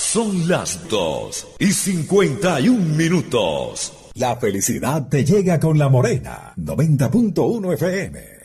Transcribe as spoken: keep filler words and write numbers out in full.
Son las dos y cincuenta y un minutos. La felicidad te llega con La Morena, noventa punto uno F M.